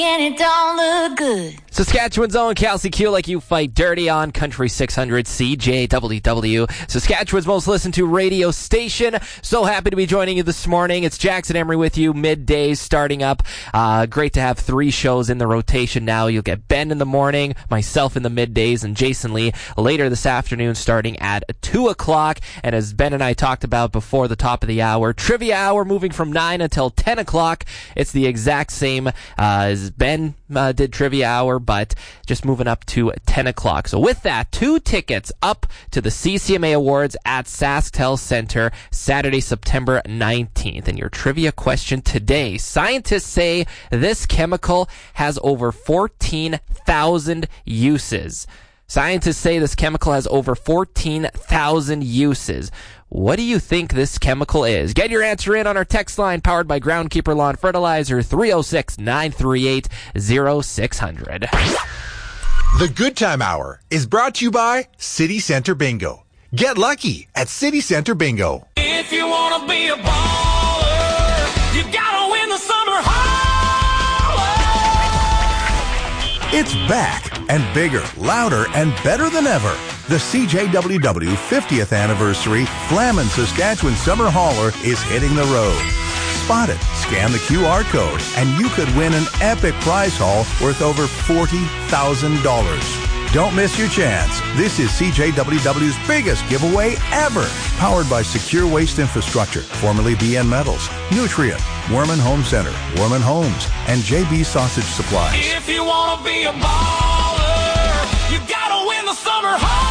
And it don't look good. Saskatchewan's own Kelsey Q, like you fight dirty on Country 600 CJWW, Saskatchewan's most listened to radio station. So happy to be joining you this morning. It's Jackson Emery with you, middays starting up. Great to have 3 shows in the rotation now. You'll get Ben in the morning, myself in the middays, and Jason Lee later this afternoon starting at 2 o'clock. And as Ben and I talked about before the top of the hour, trivia hour moving from 9 until 10 o'clock. It's the exact same as Ben did trivia hour, but just moving up to 10 o'clock. So with that, 2 tickets up to the CCMA Awards at SaskTel Center, Saturday, September 19th. And your trivia question today: scientists say this chemical has over 14,000 uses. Scientists say this chemical has over 14,000 uses. What do you think this chemical is? Get your answer in on our text line powered by Groundkeeper Lawn Fertilizer, 306-938-0600. The Good Time Hour is brought to you by City Center Bingo. Get lucky at City Center Bingo. If you want to be a baller, you gotta win the summer holler. It's back and bigger, louder, and better than ever. The CJWW 50th Anniversary Flamin' Saskatchewan Summer Hauler is hitting the road. Spot it, scan the QR code, and you could win an epic prize haul worth over $40,000. Don't miss your chance. This is CJWW's biggest giveaway ever. Powered by Secure Waste Infrastructure, formerly BN Metals, Nutrient, Worman Home Center, Worman Homes, and JB Sausage Supplies. If you want to be a baller, you gotta win the summer holler.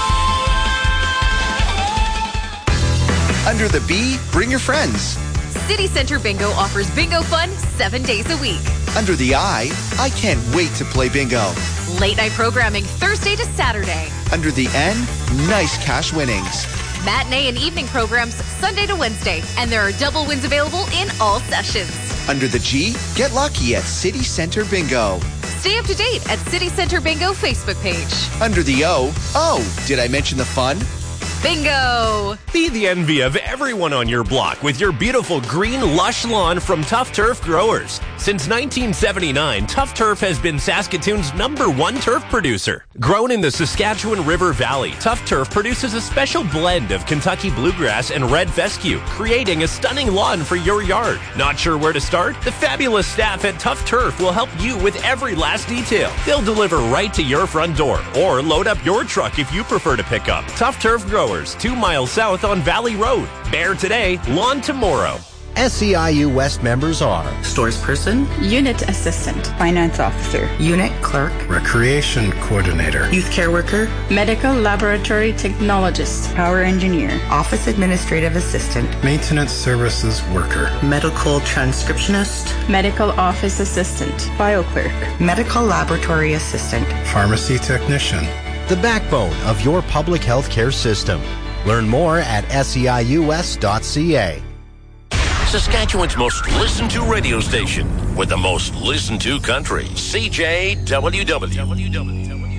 Under the B, bring your friends. City Center Bingo offers bingo fun 7 days a week. Under the I can't wait to play bingo. Late night programming Thursday to Saturday. Under the N, nice cash winnings. Matinee and evening programs Sunday to Wednesday, and there are double wins available in all sessions. Under the G, get lucky at City Center Bingo. Stay up to date at City Center Bingo Facebook page. Under the O, did I mention the fun? Bingo! Be the envy of everyone on your block with your beautiful green, lush lawn from Tough Turf Growers. Since 1979, Tough Turf has been Saskatoon's #1 turf producer. Grown in the Saskatchewan River Valley, Tough Turf produces a special blend of Kentucky bluegrass and red fescue, creating a stunning lawn for your yard. Not sure where to start? The fabulous staff at Tough Turf will help you with every last detail. They'll deliver right to your front door or load up your truck if you prefer to pick up. Tough Turf Growers, 2 miles south on Valley Road. Bare today, lawn tomorrow. SEIU West members are Stores Person, Unit Assistant, Finance Officer, Unit Clerk, Recreation Coordinator, Youth Care Worker, Medical Laboratory Technologist, Power Engineer, Office Administrative Assistant, Maintenance Services Worker, Medical Transcriptionist, Medical Office Assistant, BioClerk, Medical Laboratory Assistant, Pharmacy Technician. the backbone of your public health care system. Learn more at seius.ca. Saskatchewan's most listened to radio station with the most listened to country, CJWW.